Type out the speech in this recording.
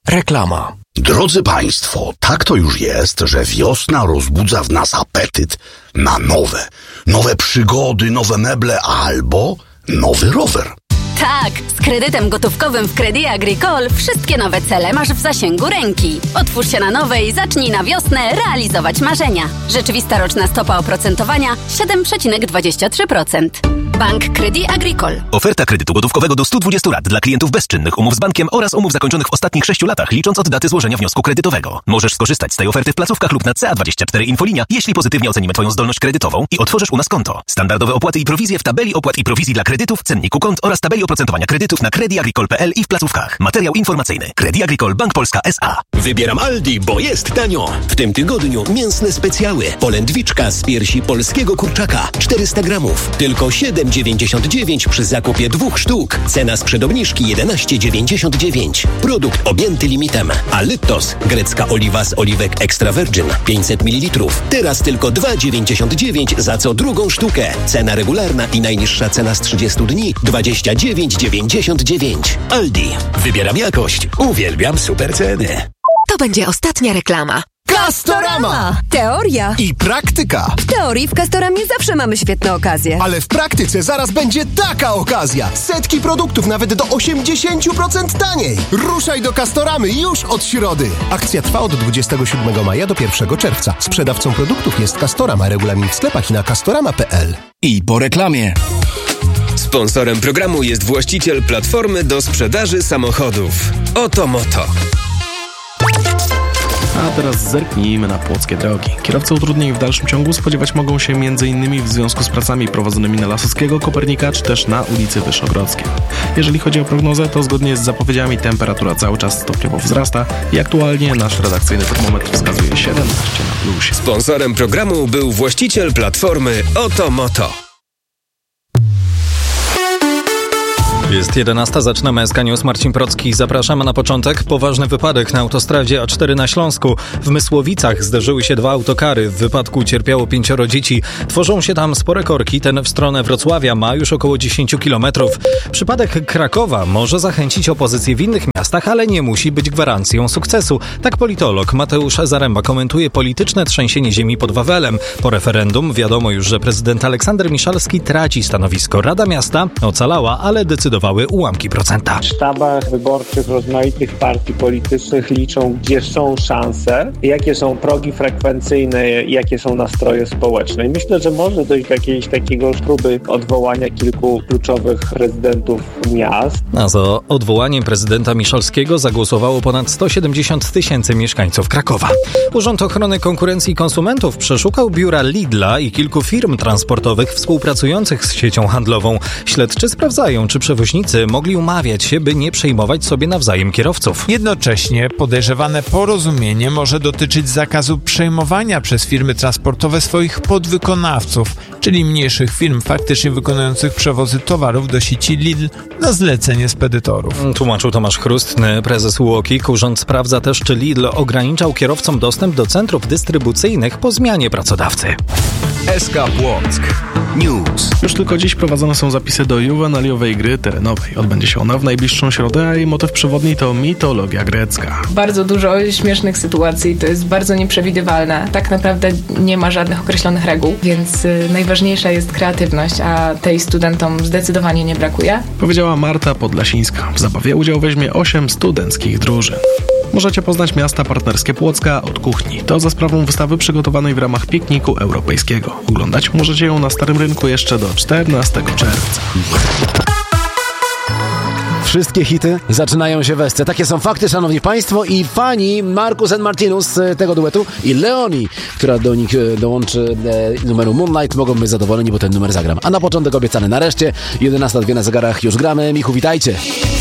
Reklama. Drodzy Państwo, tak to już jest, że wiosna rozbudza w nas apetyt na nowe przygody, nowe meble albo nowy rower. Tak, z kredytem gotówkowym w Crédit Agricole wszystkie nowe cele masz w zasięgu ręki. Otwórz się na nowe i zacznij na wiosnę realizować marzenia. Rzeczywista roczna stopa oprocentowania 7,23%. Bank Crédit Agricole. Oferta kredytu gotówkowego do 120 lat dla klientów bezczynnych, umów z bankiem oraz umów zakończonych w ostatnich 6 latach, licząc od daty złożenia wniosku kredytowego. Możesz skorzystać z tej oferty w placówkach lub na CA24 Infolinia, jeśli pozytywnie ocenimy Twoją zdolność kredytową i otworzysz u nas konto. Standardowe opłaty i prowizje w tabeli opłat i prowizji dla kredytów, cenniku kont oraz tabeli oprocentowania kredytów na crediagricole.pl i w placówkach. Materiał informacyjny. Crédit Agricole Bank Polska S.A. Wybieram Aldi, bo jest tanio. W tym tygodniu mięsne specjały. Polędwiczka z piersi polskiego kurczaka. 400 gramów. Tylko 7,99 przy zakupie 2 sztuk. Cena sprzed obniżki 11,99. Produkt objęty limitem. Alytos. Grecka oliwa z oliwek extra virgin. 500 ml. Teraz tylko 2,99 za co drugą sztukę. Cena regularna i najniższa cena z 30 dni 29,99. Aldi. Wybieram jakość. Uwielbiam super ceny. To będzie ostatnia reklama. Castorama! Teoria I praktyka. W teorii w Castoramie zawsze mamy świetne okazje. Ale w praktyce zaraz będzie taka okazja. Setki produktów nawet do 80% taniej. Ruszaj do Castoramy już od środy. Akcja trwa od 27 maja do 1 czerwca. Sprzedawcą produktów jest Castorama. Regulamin w sklepach i na castorama.pl. I po reklamie. Sponsorem programu jest właściciel platformy do sprzedaży samochodów. Oto Moto. A teraz zerknijmy na płockie drogi. Kierowcy utrudnień w dalszym ciągu spodziewać mogą się m.in. w związku z pracami prowadzonymi na Lasowskiego, Kopernika czy też na ulicy Wyszogrodzkiej. Jeżeli chodzi o prognozę, to zgodnie z zapowiedziami temperatura cały czas stopniowo wzrasta i aktualnie nasz redakcyjny termometr wskazuje 17 na plusie. Sponsorem programu był właściciel platformy Oto Moto. Jest 11, zaczynamy SK News. Marcin Procki. Zapraszamy na początek. Poważny wypadek na autostradzie A4 na Śląsku. W Mysłowicach zderzyły się 2 autokary. W wypadku cierpiało 5 dzieci. Tworzą się tam spore korki. Ten w stronę Wrocławia ma już około 10 kilometrów. Przypadek Krakowa może zachęcić opozycję w innych miastach, ale nie musi być gwarancją sukcesu. Tak politolog Mateusz Zaręba komentuje polityczne trzęsienie ziemi pod Wawelem. Po referendum wiadomo już, że prezydent Aleksander Miszalski traci stanowisko. Rada Miasta ocalała, ale decydowały ułamki procenta. W sztabach wyborczych rozmaitych partii politycznych liczą, gdzie są szanse, jakie są progi frekwencyjne, jakie są nastroje społeczne. I myślę, że może dojść do jakiejś takiego próby odwołania kilku kluczowych prezydentów miast. A za odwołaniem prezydenta Miszalskiego zagłosowało ponad 170 000 mieszkańców Krakowa. Urząd Ochrony Konkurencji i Konsumentów przeszukał biura Lidla i kilku firm transportowych współpracujących z siecią handlową. Śledczy sprawdzają, czy przewoźnicy mogli umawiać się, by nie przejmować sobie nawzajem kierowców. Jednocześnie podejrzewane porozumienie może dotyczyć zakazu przejmowania przez firmy transportowe swoich podwykonawców, czyli mniejszych firm faktycznie wykonujących przewozy towarów do sieci Lidl na zlecenie spedytorów. Tłumaczył Tomasz Chrustny, prezes UOKiK. Urząd sprawdza też, czy Lidl ograniczał kierowcom dostęp do centrów dystrybucyjnych po zmianie pracodawcy. SK Płock News. Już tylko dziś prowadzone są zapisy do juwenaliowej gry terenowej. Odbędzie się ona w najbliższą środę, a jej motyw przewodni to mitologia grecka. Bardzo dużo śmiesznych sytuacji, to jest bardzo nieprzewidywalne. Tak naprawdę nie ma żadnych określonych reguł, więc najważniejsza jest kreatywność, a tej studentom zdecydowanie nie brakuje. Powiedziała Marta Podlasińska. W zabawie udział weźmie 8 studenckich drużyn. Możecie poznać miasta partnerskie Płocka od kuchni. To za sprawą wystawy przygotowanej w ramach pikniku europejskiego. Oglądać możecie ją na Starym Rynku jeszcze do 14 czerwca. Wszystkie hity zaczynają się w Esce. Takie są fakty, szanowni państwo, i fani Marcus & Martinus tego duetu i Leoni, która do nich dołączy numeru Moonlight, mogą być zadowoleni, bo ten numer zagram. A na początek obiecany nareszcie 11:02 na zegarach, już gramy. Michu, witajcie.